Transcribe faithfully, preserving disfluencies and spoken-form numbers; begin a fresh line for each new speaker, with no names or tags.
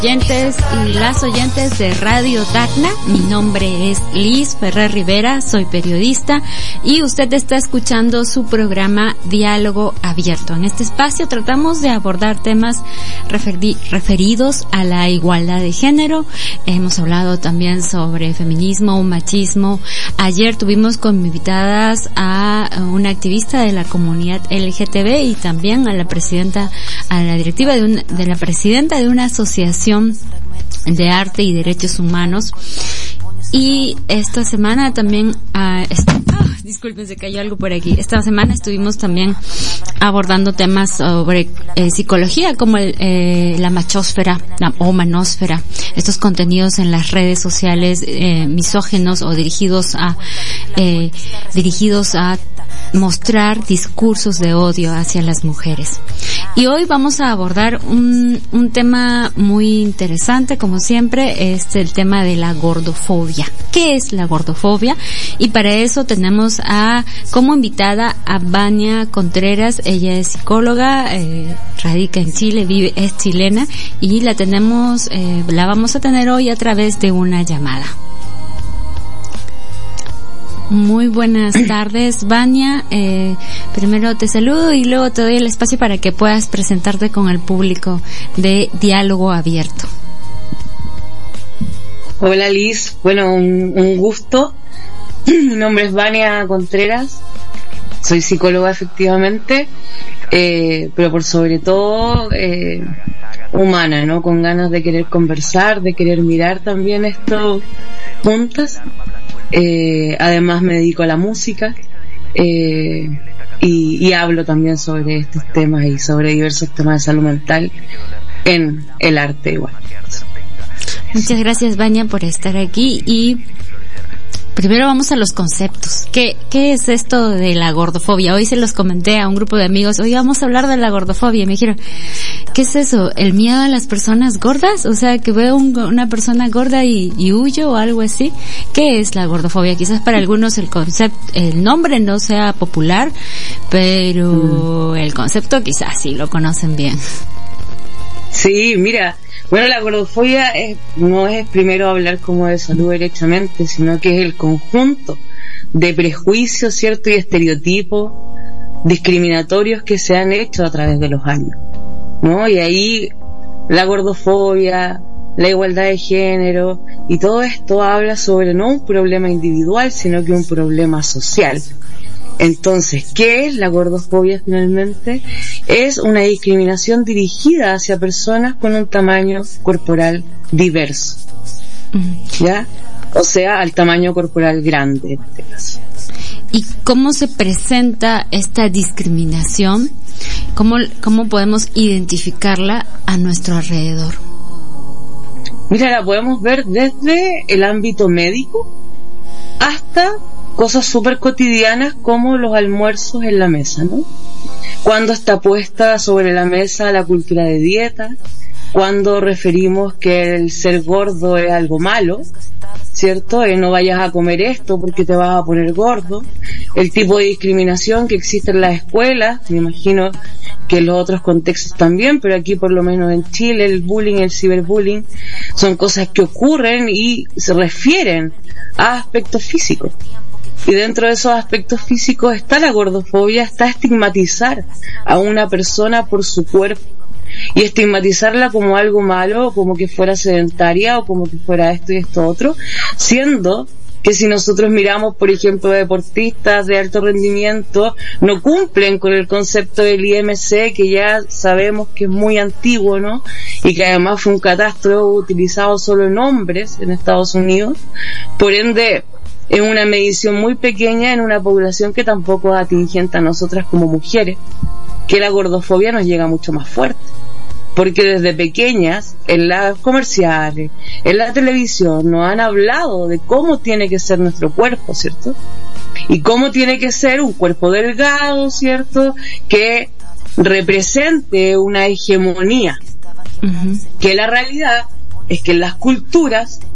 Oyentes y las oyentes de Radio Tacna, mi nombre es Liz Ferrer Rivera, soy periodista y usted está escuchando su programa Diálogo Abierto. En este espacio tratamos de abordar temas referi- referidos a la igualdad de género. Hemos hablado también sobre feminismo, machismo. Ayer tuvimos como invitadas a una activista de la comunidad L G B T y también a la presidenta, a la directiva de, una, de la presidenta de una asociación de arte y derechos humanos. Y esta semana también uh, esta, oh, disculpen, se cayó algo por aquí. Esta semana estuvimos también abordando temas sobre eh, psicología, como el, eh, la machósfera la, o manósfera, estos contenidos en las redes sociales eh, misóginos o dirigidos a eh, dirigidos a mostrar discursos de odio hacia las mujeres. Y hoy vamos a abordar un, un tema muy interesante, como siempre, es el tema de la gordofobia. ¿Qué es la gordofobia? Y para eso tenemos a como invitada a Vania Contreras. Ella es psicóloga, eh, radica en Chile, vive, es chilena y la tenemos, eh, la vamos a tener hoy a través de una llamada. Muy buenas tardes, Vania. Eh, primero te saludo y luego te doy el espacio para que puedas presentarte con el público de Diálogo Abierto.
Hola Liz, bueno, un, un gusto. Mi nombre es Vania Contreras, soy psicóloga efectivamente, eh, pero por sobre todo eh, humana, ¿no? Con ganas de querer conversar, de querer mirar también esto juntas. Eh, además me dedico a la música eh, y, y hablo también sobre estos temas y sobre diversos temas de salud mental en el arte igual.
Muchas gracias, Vania, por estar aquí. Y primero vamos a los conceptos. ¿Qué, qué es esto de la gordofobia? Hoy se los comenté a un grupo de amigos. Hoy vamos a hablar de la gordofobia. Y me dijeron, ¿qué es eso? ¿El miedo a las personas gordas? O sea, que veo un, una persona gorda y, y huyo o algo así. ¿Qué es la gordofobia? Quizás para algunos el concepto, el nombre no sea popular, pero mm. el concepto quizás sí lo conocen bien.
Sí, mira, bueno, la gordofobia es, no es primero hablar como de salud derechamente, sino que es el conjunto de prejuicios, ¿cierto? Y estereotipos discriminatorios que se han hecho a través de los años, ¿no? Y ahí la gordofobia, la igualdad de género y todo esto habla sobre no un problema individual, sino que un problema social. Entonces, ¿qué es la gordofobia finalmente? Es una discriminación dirigida hacia personas con un tamaño corporal diverso, ¿ya? O sea, al tamaño corporal grande en este caso.
¿Y cómo se presenta esta discriminación? ¿Cómo, cómo podemos identificarla a nuestro alrededor?
Mira, la podemos ver desde el ámbito médico hasta cosas súper cotidianas como los almuerzos en la mesa, ¿no? Cuando está puesta sobre la mesa la cultura de dieta, cuando referimos que el ser gordo es algo malo, ¿cierto? Eh, no vayas a comer esto porque te vas a poner gordo. El tipo de discriminación que existe en las escuelas, me imagino que en los otros contextos también, pero aquí por lo menos en Chile el bullying, el ciberbullying, son cosas que ocurren y se refieren a aspectos físicos. Y dentro de esos aspectos físicos está la gordofobia, está estigmatizar a una persona por su cuerpo y estigmatizarla como algo malo, como que fuera sedentaria o como que fuera esto y esto otro, siendo que si nosotros miramos, por ejemplo, deportistas de alto rendimiento, no cumplen con el concepto del I M C, que ya sabemos que es muy antiguo, ¿no? Y que además fue un catastro utilizado solo en hombres en Estados Unidos. Por ende, es una medición muy pequeña en una población que tampoco es atingente a nosotras como mujeres, que la gordofobia nos llega mucho más fuerte. Porque desde pequeñas, en las comerciales, en la televisión, nos han hablado de cómo tiene que ser nuestro cuerpo, ¿cierto? Y cómo tiene que ser un cuerpo delgado, ¿cierto? Que represente una hegemonía. Uh-huh. Que la realidad es que en las culturas